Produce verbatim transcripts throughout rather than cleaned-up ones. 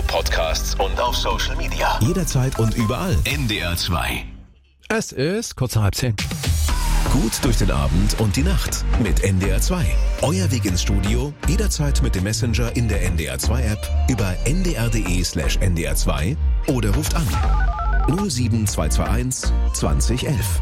Podcasts und auf Social Media. Jederzeit und überall. N D R zwei. Es ist kurz nach halb zehn. Gut durch den Abend und die Nacht mit N D R zwei. Euer Weg ins Studio, jederzeit mit dem Messenger in der N D R zwei App, über n d r punkt d e slash n d r zwei oder ruft an null sieben zwei zwei eins zwanzig elf.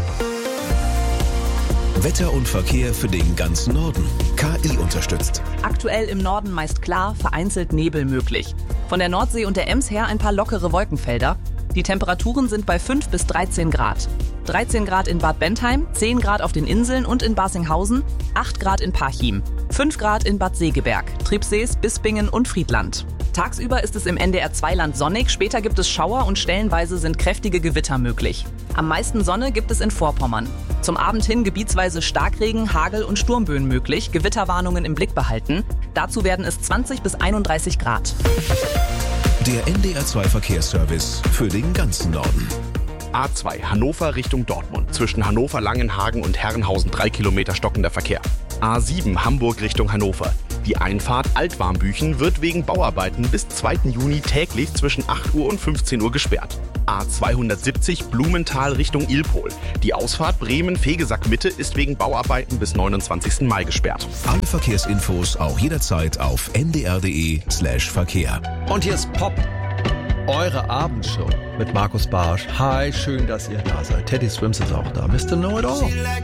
Wetter und Verkehr für den ganzen Norden. K I unterstützt. Aktuell im Norden meist klar, vereinzelt Nebel möglich. Von der Nordsee und der Ems her ein paar lockere Wolkenfelder. Die Temperaturen sind bei fünf bis dreizehn Grad. dreizehn Grad in Bad Bentheim, zehn Grad auf den Inseln und in Barsinghausen, acht Grad in Parchim, fünf Grad in Bad Segeberg, Tribsees, Bispingen und Friedland. Tagsüber ist es im N D R zwei Land sonnig, später gibt es Schauer und stellenweise sind kräftige Gewitter möglich. Am meisten Sonne gibt es in Vorpommern. Zum Abend hin gebietsweise Starkregen, Hagel und Sturmböen möglich, Gewitterwarnungen im Blick behalten. Dazu werden es zwanzig bis einunddreißig Grad. Der N D R zwei Verkehrsservice für den ganzen Norden. A zwei Hannover Richtung Dortmund. Zwischen Hannover, Langenhagen und Herrenhausen drei Kilometer stockender Verkehr. A sieben Hamburg Richtung Hannover. Die Einfahrt Altwarmbüchen wird wegen Bauarbeiten bis zweiten Juni täglich zwischen acht Uhr und fünfzehn Uhr gesperrt. A zweihundertsiebzig Blumenthal Richtung Ilpol. Die Ausfahrt Bremen-Fegesack-Mitte ist wegen Bauarbeiten bis neunundzwanzigsten Mai gesperrt. Alle Verkehrsinfos auch jederzeit auf n d r punkt d e slash Verkehr. Und hier ist Pop, eure Abendshow mit Markus Barsch. Hi, schön, dass ihr da seid. Teddy Swims ist auch da. Mister Know It All.